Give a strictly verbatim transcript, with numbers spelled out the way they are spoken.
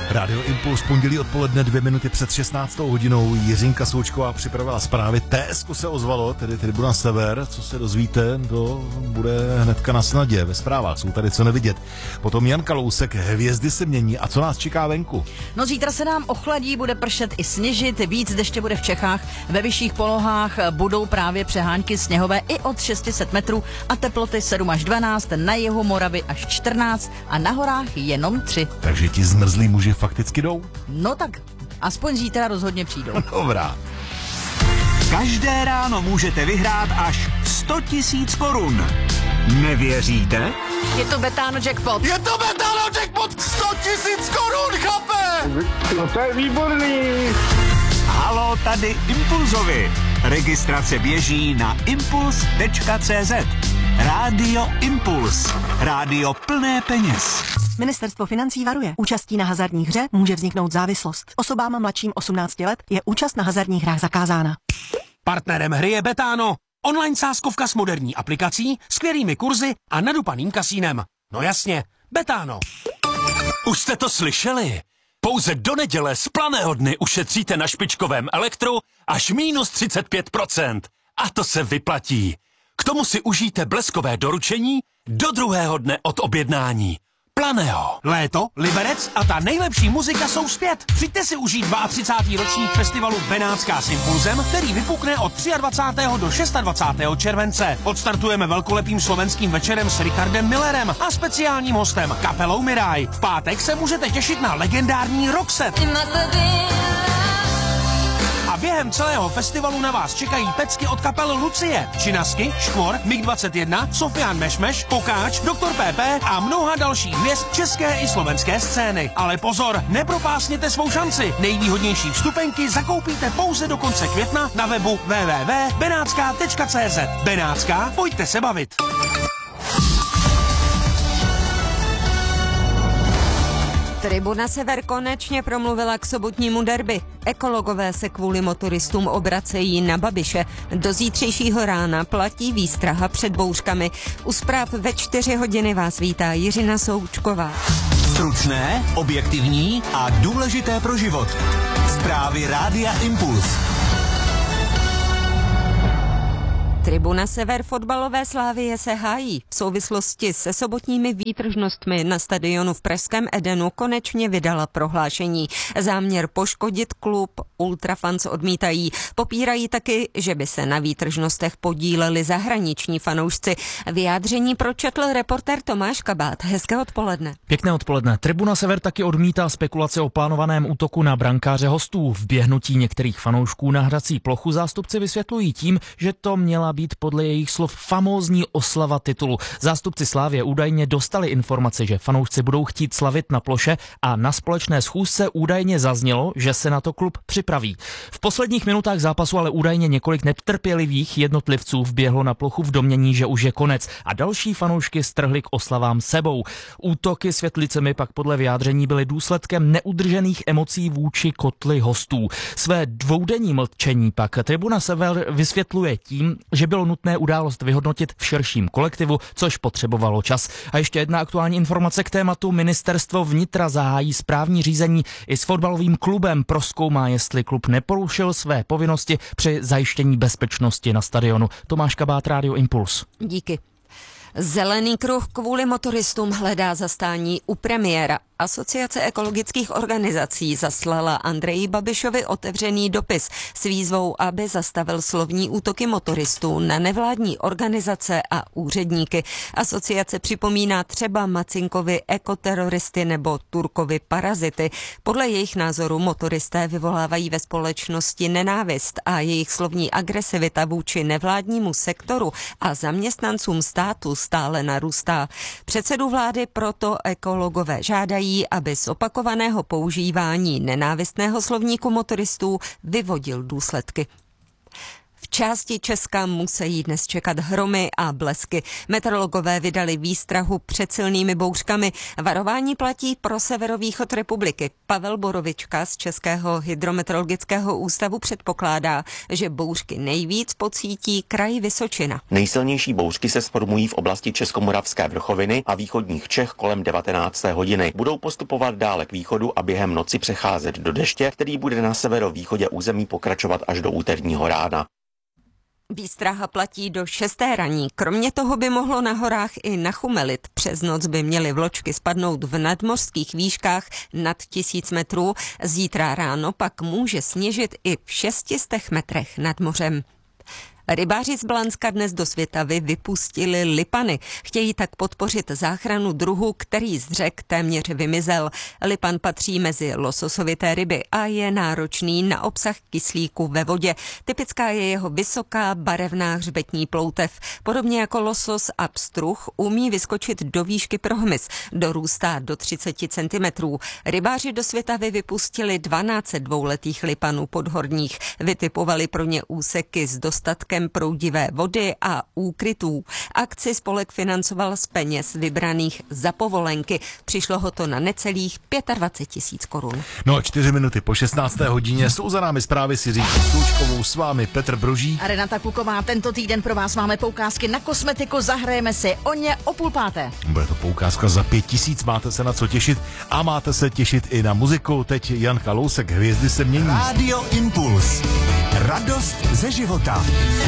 Rádio Impuls, pondělí odpoledne, dvě minuty před šestnáctou hodinou. Jiřinka Součková připravila zprávy. T S ko se ozvalo, tedy Tribuna Sever. Co se dozvíte, to bude hnedka na snadě. Ve zprávách jsou tady co nevidět. Potom Jan Kalousek, hvězdy se mění. A co nás čeká venku? No zítra se nám ochladí, bude pršet i sněžit. Víc deště bude v Čechách. Ve vyšších polohách budou právě přehánky sněhové i od šest set metrů a teploty sedm až dvanáct, na jihu Moravy až čtrnáct a na horách jenom tři. Takže ti zmrzlí muži fakticky jdou? No tak, aspoň zítra rozhodně přijdou. Dobrá. Každé ráno můžete vyhrát až sto tisíc korun. Nevěříte? Je to Betano Jackpot. Je to Betano Jackpot! sto tisíc korun, chlape! No to je výborný. Halo, tady Impulzovi. Registrace běží na impuls tečka cé zet. Rádio Impuls. Rádio plné peněz. Ministerstvo financí varuje. Účastí na hazardní hře může vzniknout závislost. Osobám mladším osmnácti let je účast na hazardních hrách zakázána. Partnerem hry je Betano. Online sázkovka s moderní aplikací, skvělými kurzy a nadupaným kasínem. No jasně, Betano. Už jste to slyšeli? Pouze do neděle z planého dny ušetříte na špičkovém elektru až minus třicet pět procent. A to se vyplatí. K tomu si užijte bleskové doručení do druhého dne od objednání. Planého. Léto, Liberec a ta nejlepší muzika jsou zpět. Přijďte si užít třicátý druhý ročník festivalu Benátská s Impulzem, který vypukne od dvacátého třetího do dvacátého šestého července. Odstartujeme velkolepým slovenským večerem s Richardem Millerem a speciálním hostem kapelou Miraj. V pátek se můžete těšit na legendární Roxette. A během celého festivalu na vás čekají pecky od kapel Lucie, Činasky, Škvor, Mig dvacet jedna, Sofian Mešmeš, Pokáč, doktor P P a mnoha dalších hvězd české i slovenské scény. Ale pozor, nepropásněte svou šanci. Nejvýhodnější vstupenky zakoupíte pouze do konce května na webu w w w tečka benátská tečka cé zet. Benátská, pojďte se bavit. Tribuna Sever konečně promluvila k sobotnímu derby. Ekologové se kvůli motoristům obracejí na Babiše. Do zítřejšího rána platí výstraha před bouřkami. U zpráv ve čtyři hodiny vás vítá Jiřina Součková. Stručné, objektivní a důležité pro život. Zprávy Rádia Impuls. Tribuna Sever fotbalové Slavie se hájí. V souvislosti se sobotními výtržnostmi na stadionu v pražském Edenu konečně vydala prohlášení. Záměr poškodit klub ultrafans odmítají. Popírají taky, že by se na výtržnostech podíleli zahraniční fanoušci. Vyjádření pročetl reportér Tomáš Kabát. Hezké odpoledne. Pěkné odpoledne. Tribuna Sever taky odmítá spekulace o plánovaném útoku na brankáře hostů. Vběhnutí některých fanoušků na hrací plochu zástupci vysvětlují tím, že to měla být podle jejich slov famózní oslava titulu. Zástupci Slávie údajně dostali informaci, že fanoušci budou chtít slavit na ploše a na společné schůzce údajně zaznělo, že se na to klub připraví. V posledních minutách zápasu ale údajně několik netrpělivých jednotlivců vběhlo na plochu v domnění, že už je konec a další fanoušky strhli k oslavám sebou. Útoky světlicemi pak podle vyjádření byly důsledkem neudržených emocí vůči kotli hostů. Své dvoudenní mlčení pak Tribuna Sever vysvětluje tím, že bylo nutné událost vyhodnotit v širším kolektivu, což potřebovalo čas. A ještě jedna aktuální informace k tématu. Ministerstvo vnitra zahájí správní řízení i s fotbalovým klubem. Prozkoumá, jestli klub neporušil své povinnosti při zajištění bezpečnosti na stadionu. Tomáš Kabát, Rádio Impuls. Díky. Zelený kruh kvůli motoristům hledá zastání u premiéra. Asociace ekologických organizací zaslala Andreji Babišovi otevřený dopis s výzvou, aby zastavil slovní útoky motoristů na nevládní organizace a úředníky. Asociace připomíná třeba Macinkovi ekoteroristy nebo Turkovi parazity. Podle jejich názoru motoristé vyvolávají ve společnosti nenávist a jejich slovní agresivita vůči nevládnímu sektoru a zaměstnancům státu stále narůstá. Předsedu vlády proto ekologové žádají, aby z opakovaného používání nenávistného slovníku motoristů vyvodil důsledky. V Části Česka musí dnes čekat hromy a blesky. Meteorologové vydali výstrahu před silnými bouřkami. Varování platí pro severovýchod republiky. Pavel Borovička z Českého hydrometeorologického ústavu předpokládá, že bouřky nejvíc pocítí kraj Vysočina. Nejsilnější bouřky se sformují v oblasti Českomoravské vrchoviny a východních Čech kolem devatenácté hodiny. Budou postupovat dále k východu a během noci přecházet do deště, který bude na severovýchodě území pokračovat až do úterního rána. Výstraha platí do šesté raní. Kromě toho by mohlo na horách i nachumelit. Přes noc by měly vločky spadnout v nadmořských výškách nad tisíc metrů. Zítra ráno pak může sněžit i v šestistech metrech nad mořem. Rybáři z Blanska dnes do Svitavy vypustili lipany. Chtějí tak podpořit záchranu druhu, který z řek téměř vymizel. Lipan patří mezi lososovité ryby a je náročný na obsah kyslíku ve vodě. Typická je jeho vysoká barevná hřbetní ploutev. Podobně jako losos a pstruh umí vyskočit do výšky pro hmyz. Dorůstá do třicet centimetrů. Rybáři do Svitavy vypustili dvanáct dvouletých lipanů podhorních. Vytipovali pro ně úseky s dostatkem proudivé vody a úkrytů. Akci spolek financoval z peněz vybraných za povolenky. Přišlo ho to na necelých dvacet pět tisíc korun. No, čtyři minuty po šestnácté hodině jsou za námi zprávy s Jiřínkou Slučkovou, s vámi Petr Brožík a Renata Kuková. Tento týden pro vás máme poukázky na kosmetiku, zahrajeme si o ně o půl páté. Bude to poukázka za pět tisíc, máte se na co těšit a máte se těšit i na muziku. Teď Jan Kalousek, Hvězdy se mění. Rádio Impuls. Radost ze života.